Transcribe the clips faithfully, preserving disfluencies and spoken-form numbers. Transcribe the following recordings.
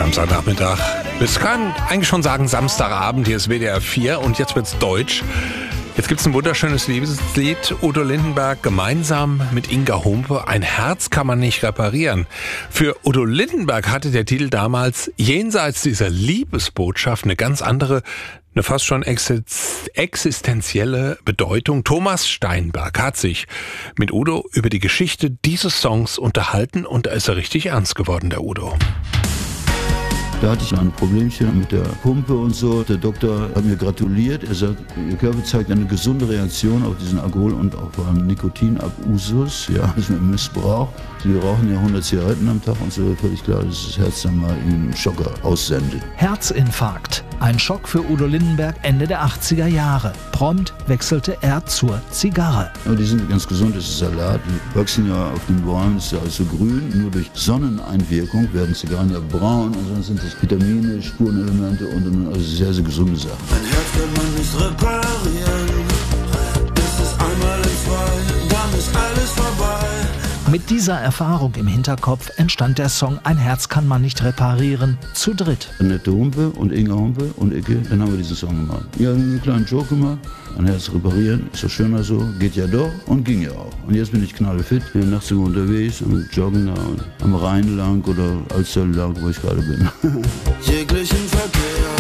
Samstagnachmittag. Es kann eigentlich schon sagen Samstagabend, hier ist W D R vier und jetzt wird's deutsch. Jetzt gibt's ein wunderschönes Liebeslied, Udo Lindenberg gemeinsam mit Inga Humpe, Ein Herz kann man nicht reparieren. Für Udo Lindenberg hatte der Titel damals jenseits dieser Liebesbotschaft eine ganz andere, eine fast schon existenzielle Bedeutung. Thomas Steinberg hat sich mit Udo über die Geschichte dieses Songs unterhalten und da ist er richtig ernst geworden, der Udo. Da hatte ich ein Problemchen mit der Pumpe und so. Der Doktor hat mir gratuliert. Er sagt, Ihr Körper zeigt eine gesunde Reaktion auf diesen Alkohol- und auch vor allem Nikotinabusus, ja, also Missbrauch. Wir rauchen ja hundert Zigaretten am Tag und so, völlig klar, dass das Herz dann mal einen Schocker aussendet. Herzinfarkt. Ein Schock für Udo Lindenberg Ende der achtziger Jahre. Prompt wechselte er zur Zigarre. Aber die sind ganz gesund, das ist Salat. Die wachsen ja auf den Bäumen, das ist ja alles so grün. Nur durch Sonneneinwirkung werden Zigarren ja braun. Also dann sind das Vitamine, Spurenelemente und, und also sehr, sehr gesunde Sachen. Ein Herz kann man nicht reparieren. Das ist einmal in zwei, dann ist alles vorbei. Mit dieser Erfahrung im Hinterkopf entstand der Song Ein Herz kann man nicht reparieren, zu dritt. Annette Humpe und Inga Humpe und Icke, dann haben wir diesen Song gemacht. Ja, einen kleinen Joke gemacht. Ein Herz reparieren, ist doch schöner so, geht ja doch und ging ja auch. Und jetzt bin ich knallfit, bin nachts sogar unterwegs und joggen da und am Rhein lang oder Alster lang, wo ich gerade bin. Jeglichen Verkehr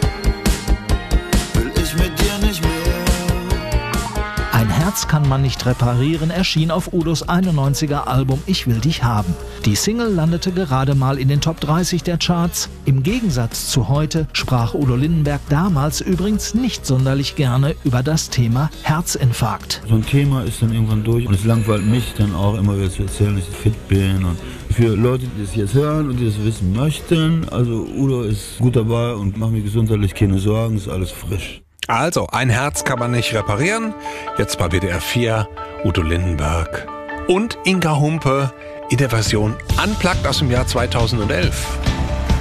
will ich mit dir nicht mehr. Ein Herz kann man nicht reparieren erschien auf Udos einundneunziger Album Ich will dich haben. Die Single landete gerade mal in den Top dreißig der Charts. Im Gegensatz zu heute sprach Udo Lindenberg damals übrigens nicht sonderlich gerne über das Thema Herzinfarkt. So ein Thema ist dann irgendwann durch und es langweilt mich dann auch immer wieder zu erzählen, dass ich fit bin. Und für Leute, die das jetzt hören und die das wissen möchten, also Udo ist gut dabei und macht mir gesundheitlich keine Sorgen, ist alles frisch. Also, Ein Herz kann man nicht reparieren. Jetzt bei W D R vier, Udo Lindenberg und Inga Humpe in der Version Unplugged aus dem Jahr zweitausendelf.